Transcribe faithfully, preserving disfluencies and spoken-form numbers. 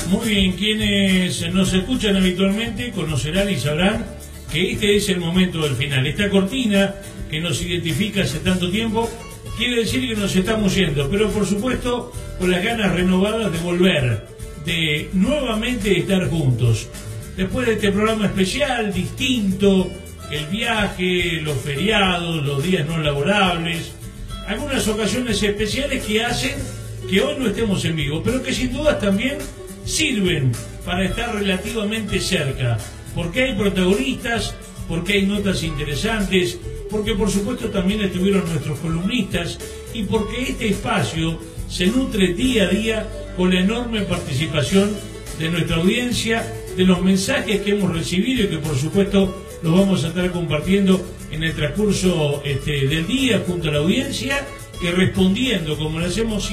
Muy bien, quienes nos escuchan habitualmente conocerán y sabrán que este es el momento del final. Esta cortina que nos identifica hace tanto tiempo quiere decir que nos estamos yendo, pero por supuesto con las ganas renovadas de volver, de nuevamente estar juntos. Después de este programa especial, distinto, el viaje, los feriados, los días no laborables, algunas ocasiones especiales que hacen que hoy no estemos en vivo, pero que sin dudas también sirven para estar relativamente cerca, porque hay protagonistas, porque hay notas interesantes, porque por supuesto también estuvieron nuestros columnistas y porque este espacio se nutre día a día con la enorme participación de nuestra audiencia, de los mensajes que hemos recibido y que por supuesto los vamos a estar compartiendo en el transcurso este, del día junto a la audiencia y respondiendo como lo hacemos